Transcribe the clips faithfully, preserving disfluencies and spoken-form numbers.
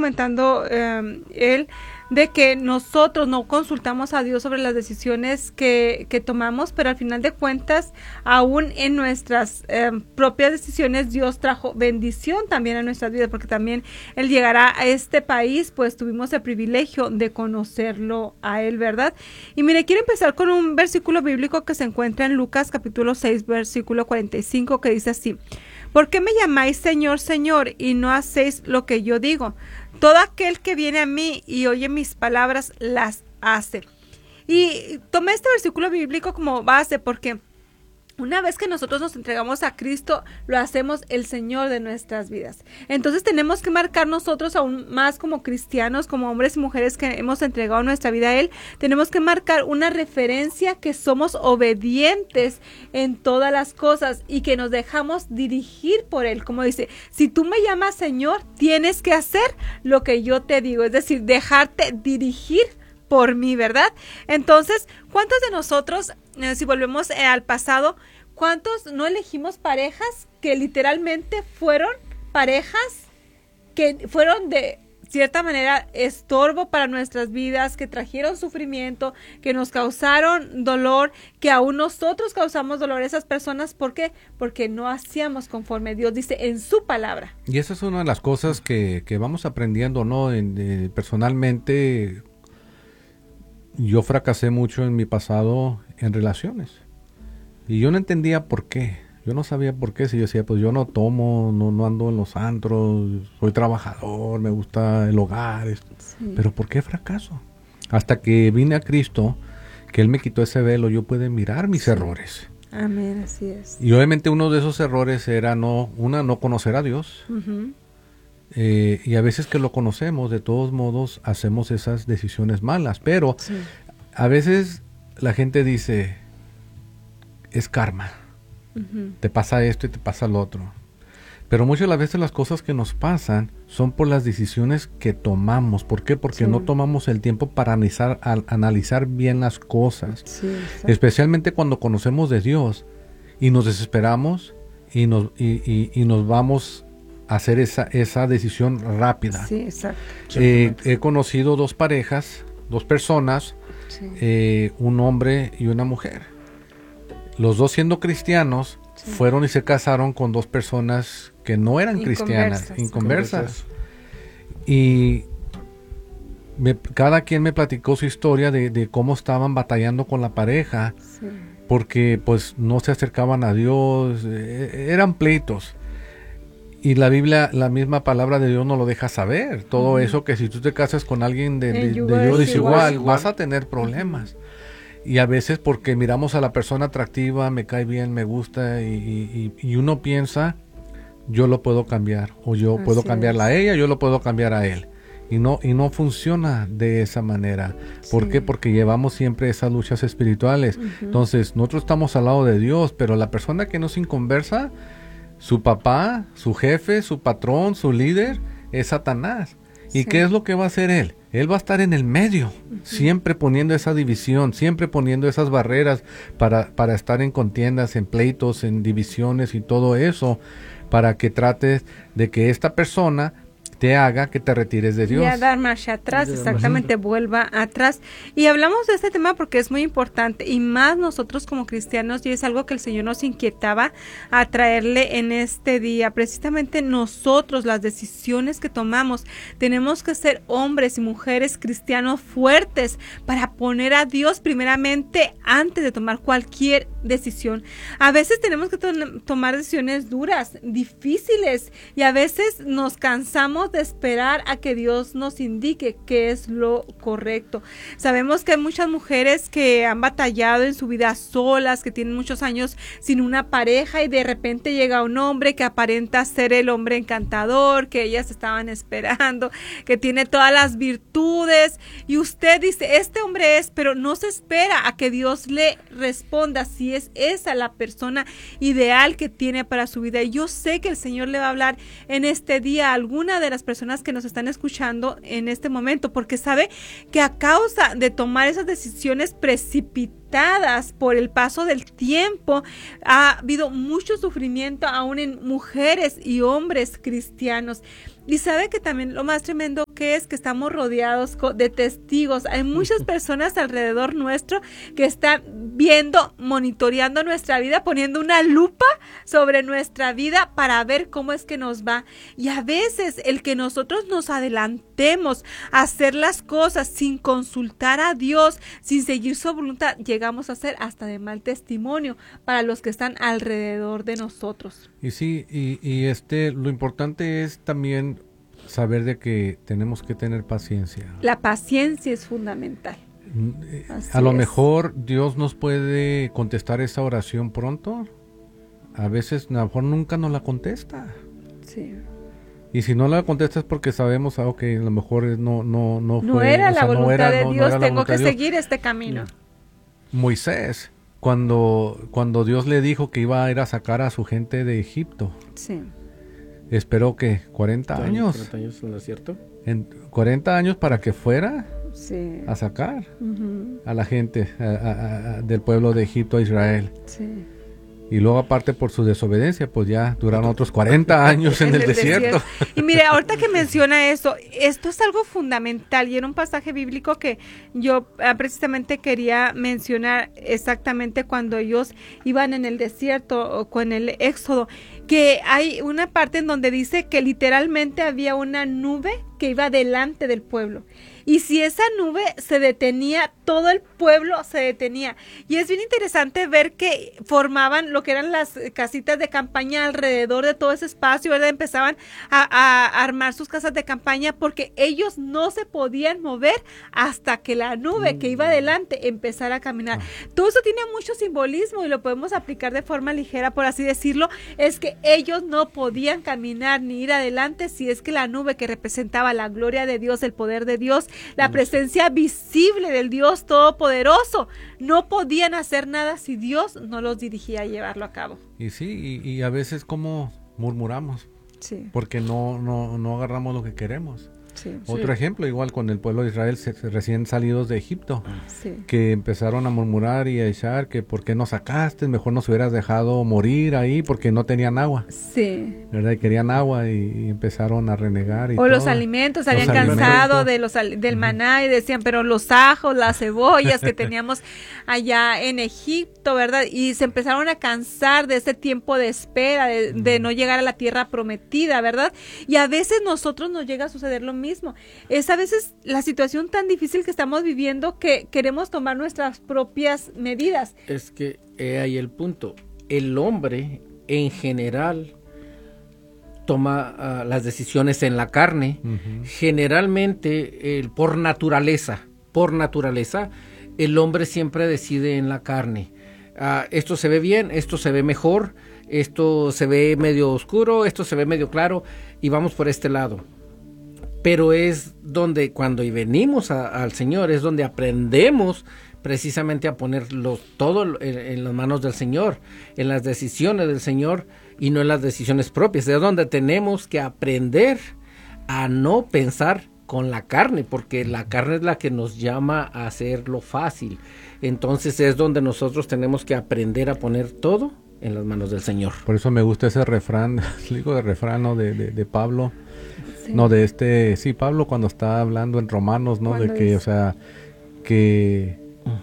comentando eh, él, de que nosotros no consultamos a Dios sobre las decisiones que, que tomamos, pero al final de cuentas, aún en nuestras eh, propias decisiones, Dios trajo bendición también a nuestras vidas, porque también el llegar a este país, pues tuvimos el privilegio de conocerlo a Él, ¿verdad? Y mire, quiero empezar con un versículo bíblico que se encuentra en Lucas capítulo seis, versículo cuarenta y cinco, que dice así: ¿por qué me llamáis Señor, Señor, y no hacéis lo que yo digo? Todo aquel que viene a mí y oye mis palabras, las hace. Y tomé este versículo bíblico como base porque una vez que nosotros nos entregamos a Cristo, lo hacemos el Señor de nuestras vidas. Entonces tenemos que marcar nosotros aún más como cristianos, como hombres y mujeres que hemos entregado nuestra vida a Él, tenemos que marcar una referencia que somos obedientes en todas las cosas y que nos dejamos dirigir por Él. Como dice, si tú me llamas Señor, tienes que hacer lo que yo te digo, es decir, dejarte dirigir por mí, ¿verdad? Entonces, ¿cuántos de nosotros, eh, si volvemos eh, al pasado, cuántos no elegimos parejas que literalmente fueron parejas que fueron de cierta manera estorbo para nuestras vidas, que trajeron sufrimiento, que nos causaron dolor, que aún nosotros causamos dolor a esas personas? ¿Por qué? Porque no hacíamos conforme Dios dice en su palabra. Y esa es una de las cosas que, que vamos aprendiendo, ¿no? En, eh, personalmente, yo fracasé mucho en mi pasado en relaciones y yo no entendía por qué, yo no sabía por qué. Si yo decía, pues yo no tomo, no, no ando en los antros, soy trabajador, me gusta el hogar, sí. Pero ¿por qué fracaso? Hasta que vine a Cristo, que Él me quitó ese velo, yo pude mirar mis sí. errores. Amén, así es. Y obviamente uno de esos errores era no, una, no conocer a Dios. Uh-huh. Eh, y a veces que lo conocemos, de todos modos hacemos esas decisiones malas, pero sí. a veces la gente dice, es karma, uh-huh. te pasa esto y te pasa lo otro, pero muchas de las veces las cosas que nos pasan son por las decisiones que tomamos. ¿Por qué? Porque sí. no tomamos el tiempo para analizar, a, analizar bien las cosas, sí, especialmente cuando conocemos de Dios y nos desesperamos y nos, y, y, y nos vamos hacer esa esa decisión rápida. Sí, exacto. Eh, he conocido dos parejas, dos personas, sí. eh, un hombre y una mujer. Los dos siendo cristianos, sí. fueron y se casaron con dos personas que no eran cristianas, inconversas. Y me, cada quien me platicó su historia de, de cómo estaban batallando con la pareja, sí. porque pues no se acercaban a Dios, eh, eran pleitos. Y la Biblia, la misma palabra de Dios nos lo deja saber. Todo uh-huh. eso, que si tú te casas con alguien de, de, de yugo desigual, igual, vas a tener problemas. Uh-huh. Y a veces porque miramos a la persona atractiva, me cae bien, me gusta, y, y, y uno piensa, yo lo puedo cambiar. O yo Así puedo cambiarla es. a ella, yo lo puedo cambiar a él. Y no, y no funciona de esa manera. ¿Por sí. qué? Porque llevamos siempre esas luchas espirituales. Uh-huh. Entonces, nosotros estamos al lado de Dios, pero la persona que no se inconversa, su papá, su jefe, su patrón, su líder, es Satanás. ¿Y sí. qué es lo que va a hacer él? Él va a estar en el medio, uh-huh. siempre poniendo esa división, siempre poniendo esas barreras para, para estar en contiendas, en pleitos, en divisiones y todo eso, para que trates de que esta persona te haga que te retires de Dios. Y a dar marcha atrás, exactamente, vuelva atrás. Y hablamos de este tema porque es muy importante, y más nosotros como cristianos, y es algo que el Señor nos inquietaba a traerle en este día. Precisamente nosotros, las decisiones que tomamos, tenemos que ser hombres y mujeres cristianos fuertes para poner a Dios primeramente antes de tomar cualquier decisión. A veces tenemos que to- tomar decisiones duras, difíciles, y a veces nos cansamos de esperar a que Dios nos indique qué es lo correcto. Sabemos que hay muchas mujeres que han batallado en su vida solas, que tienen muchos años sin una pareja, y de repente llega un hombre que aparenta ser el hombre encantador que ellas estaban esperando, que tiene todas las virtudes, y usted dice, este hombre es, pero no se espera a que Dios le responda si es esa la persona ideal que tiene para su vida. Y yo sé que el Señor le va a hablar en este día a alguna de las personas que nos están escuchando en este momento, porque sabe que a causa de tomar esas decisiones precipitadas por el paso del tiempo, ha habido mucho sufrimiento aún en mujeres y hombres cristianos. Y sabe que también lo más tremendo qué es? Que estamos rodeados de testigos. Hay muchas personas alrededor nuestro que están viendo, monitoreando nuestra vida, poniendo una lupa sobre nuestra vida para ver cómo es que nos va. Y a veces el que nosotros nos adelantemos a hacer las cosas sin consultar a Dios, sin seguir su voluntad, llegamos a ser hasta de mal testimonio para los que están alrededor de nosotros. Y sí, y, y este, lo importante es también saber de que tenemos que tener paciencia. La paciencia es fundamental. Así a lo es. Mejor Dios nos puede contestar esa oración pronto. A veces, a lo mejor nunca nos la contesta. Sí. Y si no la contesta es porque sabemos, ah, ok, a lo mejor no, no, no fue. No era la voluntad no era, de no, Dios, no tengo que de Dios. seguir este camino. Moisés, cuando, cuando Dios le dijo que iba a ir a sacar a su gente de Egipto. Sí. Esperó que cuarenta años. cuarenta años en el desierto. En cuarenta años para que fuera sí. a sacar uh-huh. a la gente a, a, a, del pueblo de Egipto a Israel. Sí. Y luego aparte por su desobediencia, pues ya duraron otros cuarenta años en, en el, el desierto. desierto. Y mire, ahorita que menciona eso, esto es algo fundamental y era un pasaje bíblico que yo ah, precisamente quería mencionar exactamente cuando ellos iban en el desierto o con el éxodo, que hay una parte en donde dice que literalmente había una nube que iba delante del pueblo. Y si esa nube se detenía, todo el pueblo se detenía. Y es bien interesante ver que formaban lo que eran las casitas de campaña alrededor de todo ese espacio, ¿verdad? Empezaban a, a armar sus casas de campaña porque ellos no se podían mover hasta que la nube que iba adelante empezara a caminar. Todo eso tiene mucho simbolismo y lo podemos aplicar de forma ligera, por así decirlo. Es que ellos no podían caminar ni ir adelante si es que la nube que representaba la gloria de Dios, el poder de Dios, la presencia visible del Dios Todopoderoso, no podían hacer nada si Dios no los dirigía a llevarlo a cabo. Y sí, y, y a veces como murmuramos, sí. porque no, no, no agarramos lo que queremos. Sí. Otro sí. ejemplo, igual con el pueblo de Israel se, se, recién salidos de Egipto, sí. que empezaron a murmurar y a echar que por qué nos sacaste, mejor nos hubieras dejado morir ahí porque no tenían agua. Sí. ¿Verdad? Y querían agua y, y empezaron a renegar. Y o todo. los alimentos, habían los cansado alimentos. de los del maná y decían, pero los ajos, las cebollas que teníamos allá en Egipto, ¿verdad? Y se empezaron a cansar de ese tiempo de espera, de, de no llegar a la tierra prometida, ¿verdad? Y a veces nosotros nos llega a suceder lo mismo. Es a veces la situación tan difícil que estamos viviendo que queremos tomar nuestras propias medidas. Es que he ahí el punto. El hombre en general toma uh, las decisiones en la carne. Uh-huh. Generalmente, eh, por naturaleza, por naturaleza, el hombre siempre decide en la carne. Uh, esto se ve bien, esto se ve mejor, esto se ve medio oscuro, esto se ve medio claro, y vamos por este lado. Pero es donde, cuando venimos a, al Señor, es donde aprendemos precisamente a ponerlo todo en, en las manos del Señor, en las decisiones del Señor y no en las decisiones propias. Es donde tenemos que aprender a no pensar con la carne, porque la carne es la que nos llama a hacerlo fácil. Entonces es donde nosotros tenemos que aprender a poner todo en las manos del Señor. Por eso me gusta ese refrán, digo de refrán, ¿no? de, de, de Pablo. Sí. No, de este, sí, Pablo cuando está hablando en Romanos, ¿no? De que, es? o sea, que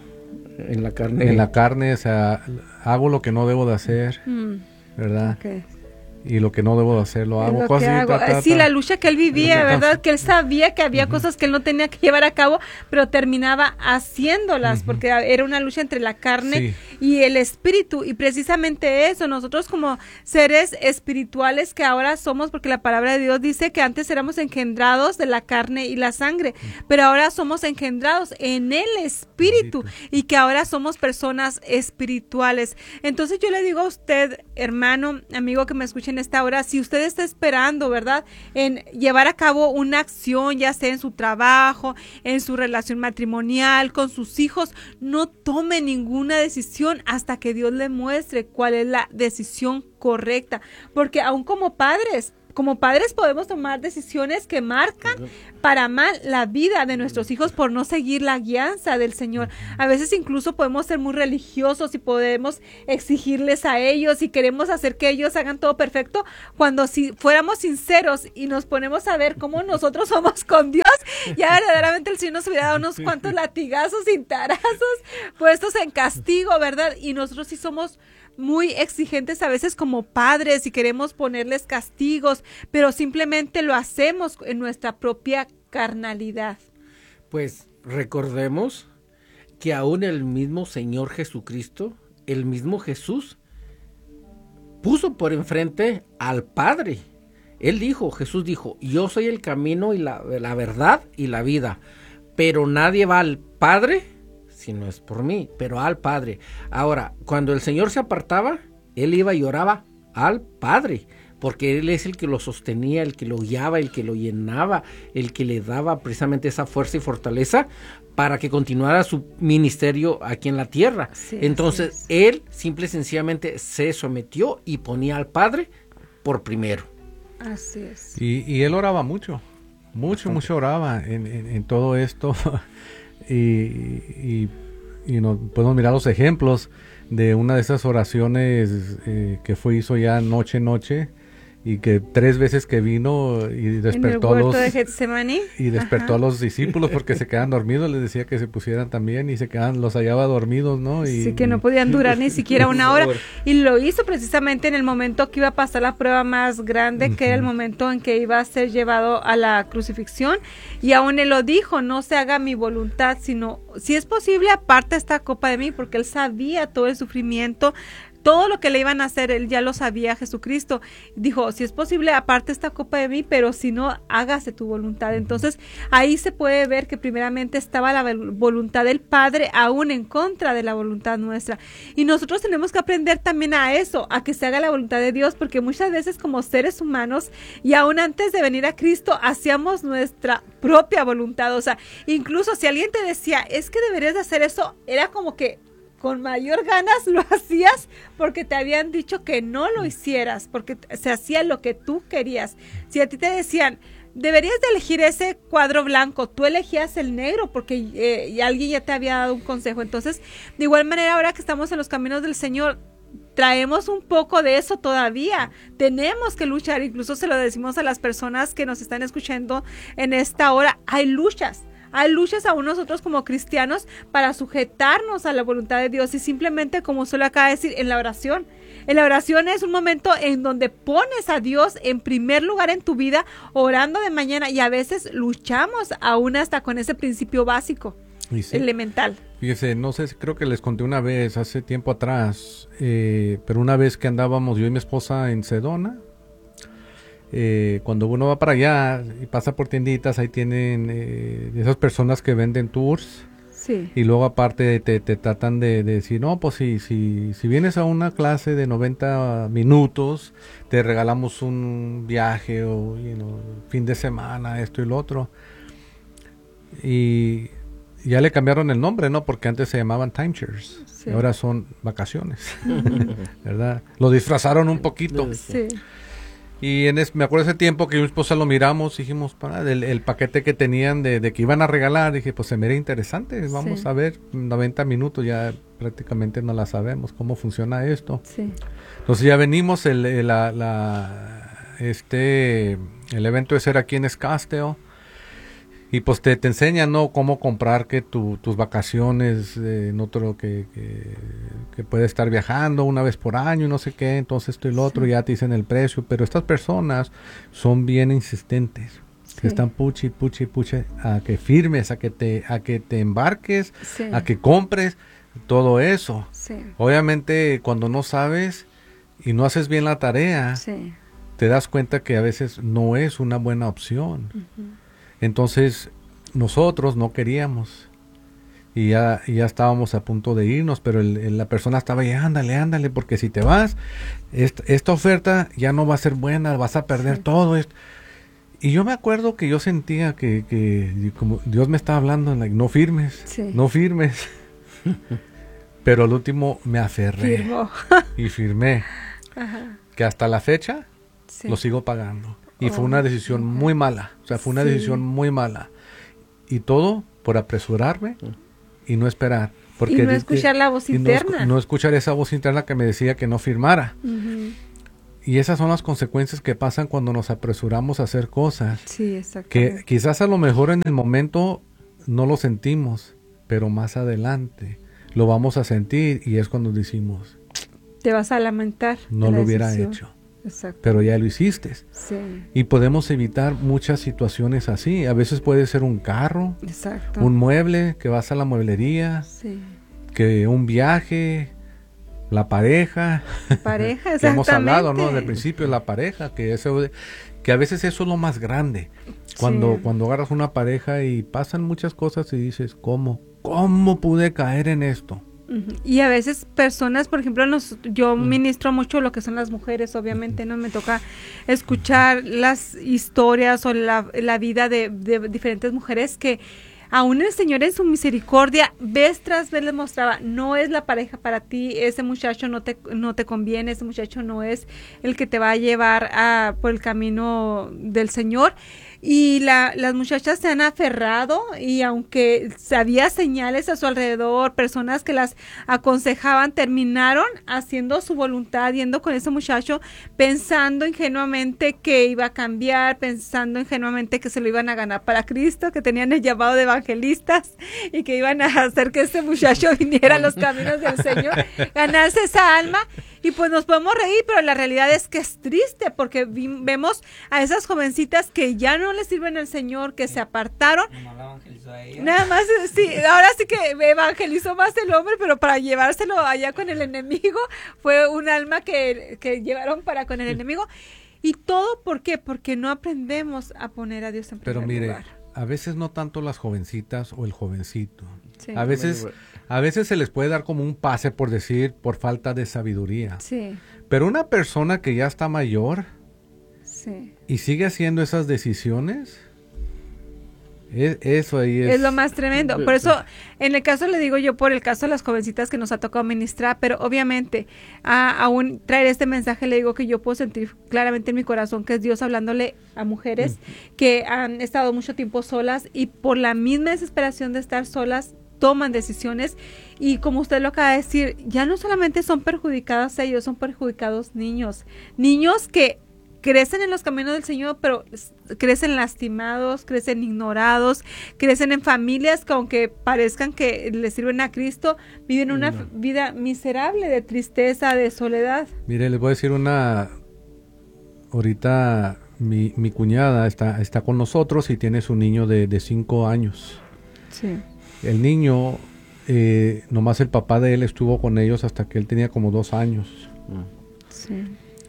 en la carne, en la carne, o sea, hago lo que no debo de hacer, mm. ¿verdad? Okay. Y lo que no debo de hacer lo hago. Lo cosas así, hago. Ta, ta, ta. Sí, la lucha que él vivía, ¿verdad? Que él sabía que había uh-huh. cosas que él no tenía que llevar a cabo, pero terminaba haciéndolas, uh-huh. porque era una lucha entre la carne sí. y el espíritu. Y precisamente eso, nosotros como seres espirituales que ahora somos, porque la palabra de Dios dice que antes éramos engendrados de la carne y la sangre, uh-huh. pero ahora somos engendrados en el espíritu uh-huh. y que ahora somos personas espirituales. Entonces yo le digo a usted, hermano, amigo que me escuchen en esta hora, si usted está esperando, ¿verdad?, en llevar a cabo una acción, ya sea en su trabajo, en su relación matrimonial, con sus hijos, no tome ninguna decisión hasta que Dios le muestre cuál es la decisión correcta, porque aún como padres, Como padres podemos tomar decisiones que marcan para mal la vida de nuestros hijos por no seguir la guianza del Señor. A veces incluso podemos ser muy religiosos y podemos exigirles a ellos y queremos hacer que ellos hagan todo perfecto, cuando si fuéramos sinceros y nos ponemos a ver cómo nosotros somos con Dios, ya verdaderamente el Señor nos hubiera dado unos cuantos latigazos y tarazos puestos en castigo, ¿verdad? Y nosotros sí somos muy exigentes a veces como padres y queremos ponerles castigos, pero simplemente lo hacemos en nuestra propia carnalidad. Pues recordemos que aún el mismo Señor Jesucristo, el mismo Jesús, puso por enfrente al Padre. Él dijo, Jesús dijo, yo soy el camino y la, la verdad y la vida, pero nadie va al Padre si no es por mí, pero al Padre. Ahora, cuando el Señor se apartaba, Él iba y oraba al Padre, porque Él es el que lo sostenía, el que lo guiaba, el que lo llenaba, el que le daba precisamente esa fuerza y fortaleza para que continuara su ministerio aquí en la tierra. Sí, entonces, Él simple y sencillamente se sometió y ponía al Padre por primero. Así es. Y, y Él oraba mucho, mucho, Bastante. mucho oraba en, en, en todo esto. y, y, y nos podemos mirar los ejemplos de una de esas oraciones eh, que fue hizo ya noche, noche. Y que tres veces que vino y despertó a los de Getsemaní. y despertó Ajá. a los discípulos porque se quedaban dormidos, les decía que se pusieran también y se quedaban, los hallaba dormidos, ¿no? Y, sí, que no podían durar ni siquiera una hora. Y lo hizo precisamente en el momento que iba a pasar la prueba más grande, uh-huh. que era el momento en que iba a ser llevado a la crucifixión. Y aún él lo dijo, no se haga mi voluntad, sino, si es posible, aparta esta copa de mí, porque él sabía todo el sufrimiento, todo lo que le iban a hacer, él ya lo sabía, Jesucristo. Dijo, si es posible, aparte esta copa de mí, pero si no, hágase tu voluntad. Entonces, ahí se puede ver que primeramente estaba la voluntad del Padre aún en contra de la voluntad nuestra. Y nosotros tenemos que aprender también a eso, a que se haga la voluntad de Dios, porque muchas veces como seres humanos, y aún antes de venir a Cristo, hacíamos nuestra propia voluntad. O sea, incluso si alguien te decía, es que deberías de hacer eso, era como que con mayor ganas lo hacías porque te habían dicho que no lo hicieras, porque se hacía lo que tú querías. Si a ti te decían, deberías de elegir ese cuadro blanco, tú elegías el negro porque eh, y alguien ya te había dado un consejo. Entonces, de igual manera, ahora que estamos en los caminos del Señor, traemos un poco de eso todavía. Tenemos que luchar, incluso se lo decimos a las personas que nos están escuchando en esta hora, hay luchas. Hay luchas aún nosotros como cristianos para sujetarnos a la voluntad de Dios y simplemente, como usted lo acaba de decir, en la oración. En la oración es un momento en donde pones a Dios en primer lugar en tu vida, orando de mañana, y a veces luchamos aún hasta con ese principio básico, sí, elemental. Fíjese, no sé, creo que les conté una vez, hace tiempo atrás, eh, pero una vez que andábamos yo y mi esposa en Sedona, Eh, cuando uno va para allá y pasa por tienditas, ahí tienen eh, esas personas que venden tours. Sí. Y luego aparte te, te tratan de, de decir, no, pues si, si, si vienes a una clase de noventa minutos, te regalamos un viaje o you know, fin de semana, esto y lo otro. Y ya le cambiaron el nombre, ¿no? Porque antes se llamaban timeshares. Sí. Y ahora son vacaciones, ¿verdad? Lo disfrazaron un poquito. Sí. Y en es, me acuerdo ese tiempo que yo y mi esposa lo miramos, dijimos, para el, el paquete que tenían de, de que iban a regalar, dije, pues se me era interesante, vamos sí. a ver, noventa minutos, ya prácticamente no la sabemos, cómo funciona esto. Sí. Entonces ya venimos, el, el, la, la, este, el evento es era aquí en Scottsdale, y pues te, te enseñan, ¿no? Cómo comprar que tu, tus vacaciones eh, en otro que, que, que puede estar viajando una vez por año, no sé qué, entonces esto y lo otro, sí. ya te dicen el precio, pero estas personas son bien insistentes, sí. que están puchi, puchi, puchi, a que firmes, a que te, a que te embarques, sí. a que compres, todo eso. Sí. Obviamente cuando no sabes y no haces bien la tarea, sí. te das cuenta que a veces no es una buena opción. Uh-huh. Entonces, nosotros no queríamos y ya, y ya estábamos a punto de irnos, pero el, el, la persona estaba ahí, ándale, ándale, porque si te vas, esta, esta oferta ya no va a ser buena, vas a perder sí. todo esto. Y yo me acuerdo que yo sentía que, que como Dios me estaba hablando, like, no firmes, sí. no firmes. Pero al último me aferré Firmó. y firmé, Ajá. que hasta la fecha sí. lo sigo pagando. Y oh, fue una decisión okay. muy mala, o sea, fue una sí. decisión muy mala. Y todo por apresurarme y no esperar. Porque y no escuchar de, la voz interna. No, no escuchar esa voz interna que me decía que no firmara. Uh-huh. y esas son las consecuencias que pasan cuando nos apresuramos a hacer cosas. Sí, exactamente. Que quizás a lo mejor en el momento no lo sentimos, pero más adelante lo vamos a sentir y es cuando decimos, te vas a lamentar. No lo hubiera decisión. hecho. Exacto. Pero ya lo hiciste. Sí. Y podemos evitar muchas situaciones así. A veces puede ser un carro, Exacto. un mueble, que vas a la mueblería, sí. que un viaje, la pareja. Pareja, exactamente. Que hemos hablado, ¿no? Del principio, la pareja, que eso, que a veces eso es lo más grande. Cuando, sí. cuando agarras una pareja y pasan muchas cosas y dices, ¿cómo? ¿Cómo pude caer en esto? Y a veces personas, por ejemplo, nos, yo ministro mucho lo que son las mujeres, obviamente, ¿no? Me toca escuchar las historias o la, la vida de, de diferentes mujeres que aún el Señor en su misericordia, vez tras vez les mostraba, no es la pareja para ti, ese muchacho no te, no te conviene, ese muchacho no es el que te va a llevar a, por el camino del Señor. Y la, las muchachas se han aferrado y aunque había señales a su alrededor, personas que las aconsejaban, terminaron haciendo su voluntad, yendo con ese muchacho, pensando ingenuamente que iba a cambiar, pensando ingenuamente que se lo iban a ganar para Cristo, que tenían el llamado de evangelistas y que iban a hacer que ese muchacho viniera a los caminos del Señor, ganarse esa alma. Y pues nos podemos reír, pero la realidad es que es triste porque vi, vemos a esas jovencitas que ya no le sirven al Señor, que se apartaron. No la evangelizó a ella. Nada más, sí, ahora sí que evangelizó más el hombre, pero para llevárselo allá con el enemigo, fue un alma que, que llevaron para con el enemigo. Y todo, ¿por qué? Porque no aprendemos a poner a Dios en primer Pero mire, lugar. A veces no tanto las jovencitas o el jovencito. Sí. A veces... A veces se les puede dar como un pase, por decir, por falta de sabiduría. Sí. Pero una persona que ya está mayor sí. y sigue haciendo esas decisiones, es, eso ahí es... Es lo más tremendo. Por eso, en el caso, le digo yo, por el caso de las jovencitas que nos ha tocado ministrar, pero obviamente, a, aún traer este mensaje, le digo que yo puedo sentir claramente en mi corazón que es Dios hablándole a mujeres uh-huh. que han estado mucho tiempo solas y por la misma desesperación de estar solas, toman decisiones y como usted lo acaba de decir, ya no solamente son perjudicados ellos, son perjudicados niños, niños que crecen en los caminos del Señor, pero crecen lastimados, crecen ignorados, crecen en familias que aunque parezcan que les sirven a Cristo, viven una no. vida miserable de tristeza, de soledad. Mire, les voy a decir una, ahorita mi, mi cuñada está, está con nosotros y tiene su niño de, de cinco años. Sí. El niño, eh, nomás el papá de él estuvo con ellos hasta que él tenía como dos años. Sí.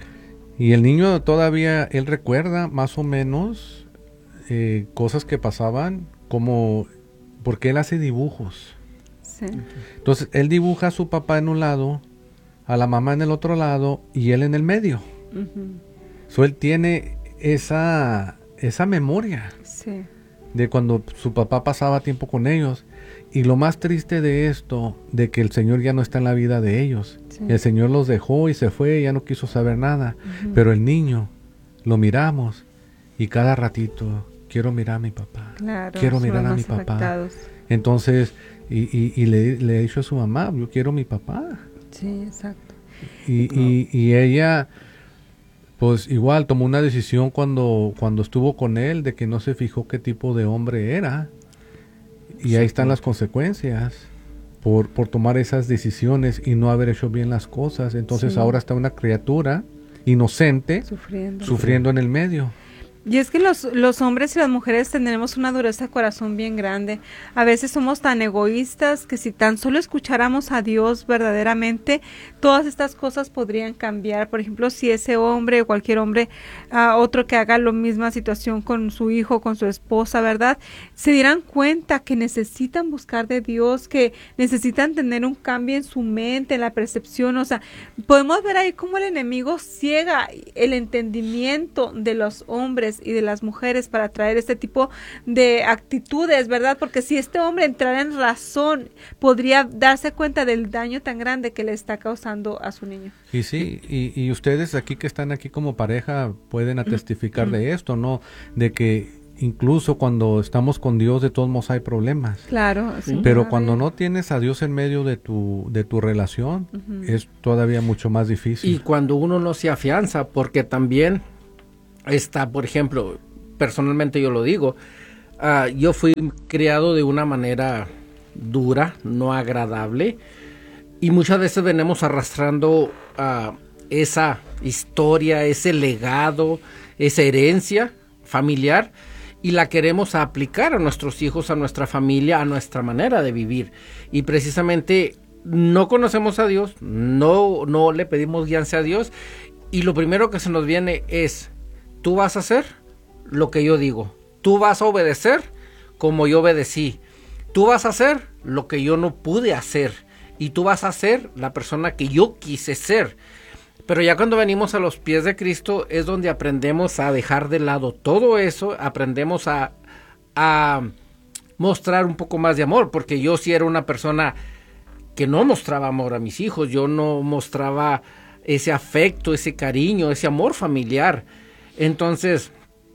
Y el niño todavía, él recuerda más o menos eh, cosas que pasaban, como, porque él hace dibujos. Sí. Entonces, él dibuja a su papá en un lado, a la mamá en el otro lado y él en el medio. Uh-huh. So, él tiene esa, esa memoria sí. de cuando su papá pasaba tiempo con ellos. Y lo más triste de esto, de que el Señor ya no está en la vida de ellos. Sí. El Señor los dejó y se fue, ya no quiso saber nada. Uh-huh. Pero el niño, lo miramos y cada ratito, quiero mirar a mi papá. Claro, quiero mirar a mi papá. Afectados. Entonces, y, y, y le, le he dicho a su mamá, yo quiero a mi papá. Sí, exacto. Y, no. y, y ella, pues igual tomó una decisión cuando, cuando estuvo con él, de que no se fijó qué tipo de hombre era. Y sí, ahí están las consecuencias por, por tomar esas decisiones y no haber hecho bien las cosas. Entonces sí. ahora está una criatura inocente sufriendo, sufriendo en el medio. Y es que los, los hombres y las mujeres tenemos una dureza de corazón bien grande. A veces somos tan egoístas que si tan solo escucháramos a Dios verdaderamente, todas estas cosas podrían cambiar. Por ejemplo, si ese hombre o cualquier hombre, uh, otro que haga la misma situación con su hijo, con su esposa, ¿verdad? Se dieran cuenta que necesitan buscar de Dios, que necesitan tener un cambio en su mente, en la percepción. O sea, podemos ver ahí cómo el enemigo ciega el entendimiento de los hombres y de las mujeres para traer este tipo de actitudes, ¿verdad? Porque si este hombre entrara en razón, podría darse cuenta del daño tan grande que le está causando a su niño. Y sí, y, y ustedes aquí que están aquí como pareja pueden atestificar de esto, ¿no? De que incluso cuando estamos con Dios, de todos modos hay problemas. Claro. Sí. Pero cuando no tienes a Dios en medio de tu, de tu relación, uh-huh. es todavía mucho más difícil. Y cuando uno no se afianza, porque también está, por ejemplo, personalmente yo lo digo, uh, yo fui criado de una manera dura, no agradable, y muchas veces venimos arrastrando uh, esa historia, ese legado, esa herencia familiar, y la queremos aplicar a nuestros hijos, a nuestra familia, a nuestra manera de vivir. Y precisamente no conocemos a Dios, no, no le pedimos guianza a Dios, y lo primero que se nos viene es, tú vas a hacer lo que yo digo, tú vas a obedecer como yo obedecí, tú vas a hacer lo que yo no pude hacer, y tú vas a ser la persona que yo quise ser. Pero ya cuando venimos a los pies de Cristo es donde aprendemos a dejar de lado todo eso, aprendemos a, a mostrar un poco más de amor, porque yo sí era una persona que no mostraba amor a mis hijos, yo no mostraba ese afecto, ese cariño, ese amor familiar. Entonces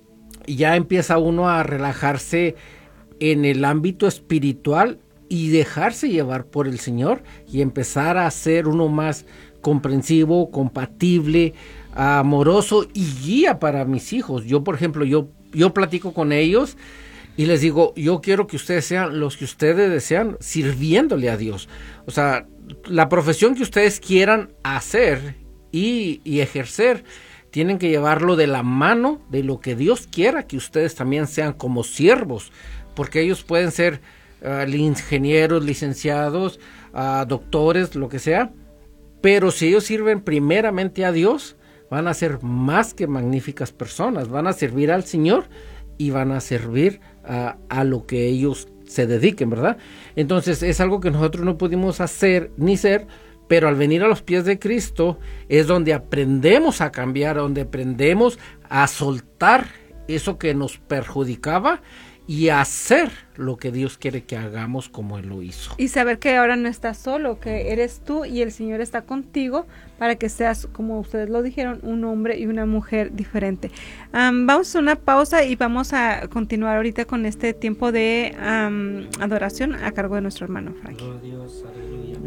ya empieza uno a relajarse en el ámbito espiritual y dejarse llevar por el Señor y empezar a ser uno más comprensivo, compatible, amoroso y guía para mis hijos. Yo, por ejemplo, yo, yo platico con ellos y les digo, yo quiero que ustedes sean los que ustedes desean, sirviéndole a Dios. O sea, la profesión que ustedes quieran hacer y, y ejercer, tienen que llevarlo de la mano de lo que Dios quiera que ustedes también sean como siervos, porque ellos pueden ser uh, ingenieros, licenciados, uh, doctores, lo que sea, pero si ellos sirven primeramente a Dios, van a ser más que magníficas personas, van a servir al Señor y van a servir a, a lo que ellos se dediquen, ¿verdad? Entonces es algo que nosotros no pudimos hacer ni ser, pero al venir a los pies de Cristo es donde aprendemos a cambiar, donde aprendemos a soltar eso que nos perjudicaba y hacer lo que Dios quiere que hagamos como Él lo hizo. Y saber que ahora no estás solo, que eres tú y el Señor está contigo para que seas, como ustedes lo dijeron, un hombre y una mujer diferente. Um, vamos a una pausa y vamos a continuar ahorita con este tiempo de um, adoración a cargo de nuestro hermano Frankie. Oh Dios, aleluya.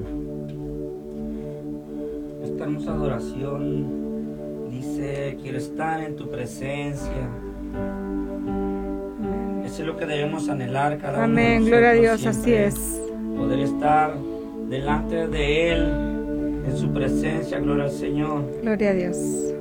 Esta hermosa adoración dice, quiero estar en tu presencia. Eso es lo que debemos anhelar cada Amén, uno de nosotros. gloria a Dios, siempre, así es. Poder estar delante de Él, en su presencia, gloria al Señor. Gloria a Dios.